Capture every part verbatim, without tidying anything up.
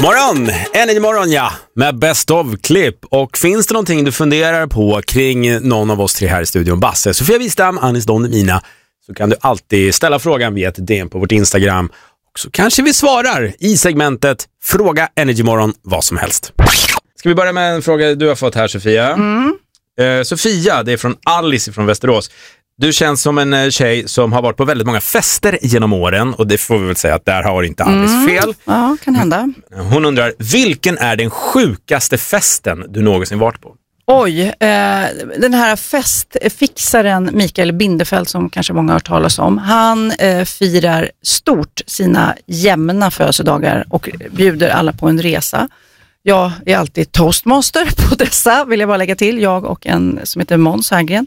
Morgon, Energy morgon ja, med Best of-klipp. Och finns det någonting du funderar på kring någon av oss tre här i studion, Basse, Sofia Wistam, Anis Don Mina, så kan du alltid ställa frågan via ett D M på vårt Instagram. Och så kanske vi svarar i segmentet Fråga Energy morgon vad som helst. Ska vi börja med en fråga du har fått här, Sofia? Mm. Eh, Sofia, det är från Alice från Västerås. Du känns som en tjej som har varit på väldigt många fester genom åren. Och det får vi väl säga att där har inte Alice mm. fel. Ja, kan hända. Hon undrar, vilken är den sjukaste festen du någonsin varit på? Oj, eh, den här festfixaren Mikael Bindefeld som kanske många har hört talas om. Han eh, firar stort sina jämna födelsedagar och bjuder alla på en resa. Jag är alltid toastmaster på dessa, vill jag bara lägga till. Jag och en som heter Måns Herngren.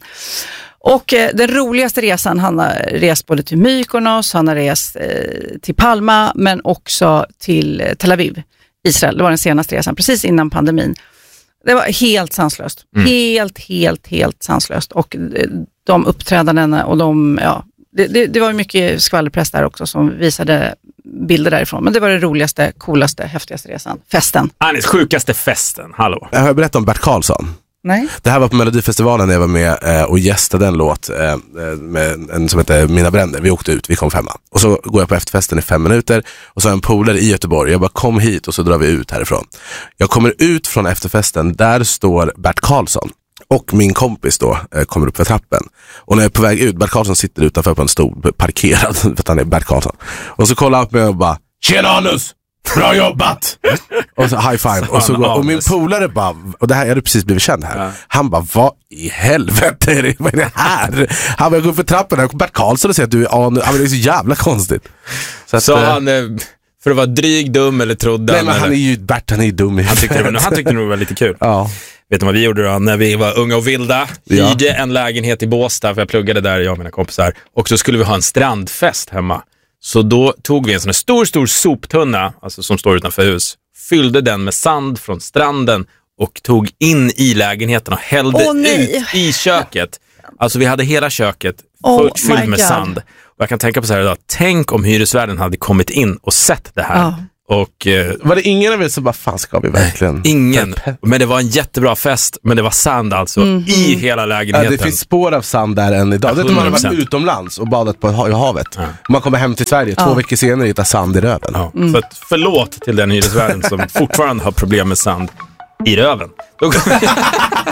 Och eh, den roligaste resan, han har rest både till Mykonos, han har rest eh, till Palma, men också till eh, Tel Aviv, Israel. Det var den senaste resan, precis innan pandemin. Det var helt sanslöst. Mm. Helt, helt, helt sanslöst. Och eh, de uppträdandena och de, ja, det, det, det var mycket skvallerpress där också som visade bilder därifrån. Men det var det roligaste, coolaste, häftigaste resan. Festen. Anis, sjukaste festen, hallå. Jag har berättat om Bert Karlsson. Nej. Det här var på Melodifestivalen när jag var med eh, och gästade en låt eh, med en som heter Mina bränder. Vi åkte ut, vi kom femma. Och så går jag på efterfesten i fem minuter och så har jag en polare i Göteborg. Jag bara, kom hit och så drar vi ut härifrån. Jag kommer ut från efterfesten, där står Bert Karlsson. Och min kompis då eh, kommer upp för trappen. Och när jag är på väg ut, Bert Karlsson sitter utanför på en stol, parkerad för att han är Bert Karlsson. Och så kollar han på mig och bara, tjena Anus! Bra jobbat! Och så high five. Och, så går, och min polare bara, och det här, jag hade precis blivit känd här. Ja. Han bara, vad i helvete är det, vad är det här? Han bara, jag går upp för trappen här, och Bert Karlsson och säger att du är Anus. Det är så jävla konstigt. Så, så att, han, för att vara dryg, dum eller trodde nej, men han är ju, Bert, han är ju dum i han tyckte, det, han tyckte nog det var lite kul. Ja. Vet du vad vi gjorde då? När vi var unga och vilda, ja. hyrde en lägenhet i Båstad, för jag pluggade där, jag och mina kompisar. Och så skulle vi ha en strandfest hemma. Så då tog vi en sån här stor, stor soptunna, alltså som står utanför hus, fyllde den med sand från stranden och tog in i lägenheten och hällde oh, ut i köket. Alltså vi hade hela köket oh, fyllt med sand. Och jag kan tänka på så här idag, tänk om hyresvärden hade kommit in och sett det här. Oh. Och, eh, var det ingen av er som bara, fan ska vi verkligen? Ingen, men det var en jättebra fest. Men det var sand alltså mm. i hela lägenheten. Ja, det finns spår av sand där än idag. Ja, det är man har varit utomlands och badat på havet. Ja. Man kommer hem till Sverige två ja. veckor senare och hittar sand i röven. Ja. Mm. Så att förlåt till den hyresvärden som fortfarande har problem med sand i röven. Då